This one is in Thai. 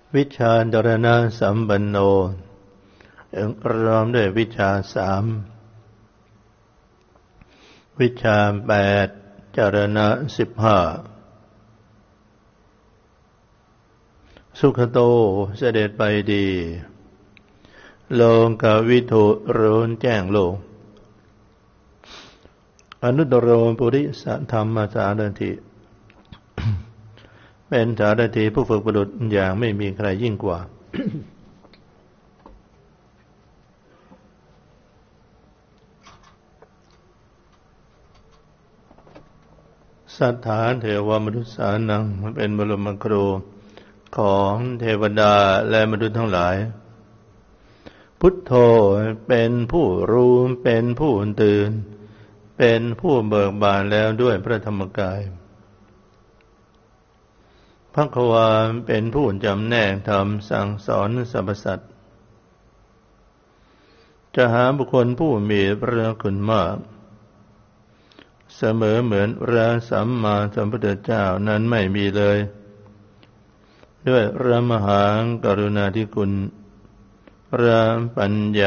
วิชาดรณะสัมปันโนพร้อมด้วยวิชา3วิชา8จรณะ15สุขโตเสด็จไปดีโลกวิถูรู้แจ้งโลกอนุตตรปุริสธรรมสารถิเป็นสารถีผู้ฝึกบุรุษอย่างไม่มีใครยิ่งกว่าสัทธาเทวมนุษย์สานังเป็นบรมครูของเทวดาและมนุษย์ทั้งหลายพุทโธเป็นผู้รู้เป็นผู้ตื่นเป็นผู้เบิกบานแล้วด้วยพระธรรมกายภควาเป็นผู้จำแนกธรรมสั่งสอนสรรพสัตว์จะหาบุคคลผู้มีพระคุณมากเสมอเหมือนพระสัมมาสัมพุทธเจ้านั้นไม่มีเลยด้วยพระมหากรุณาธิคุณพระปัญญา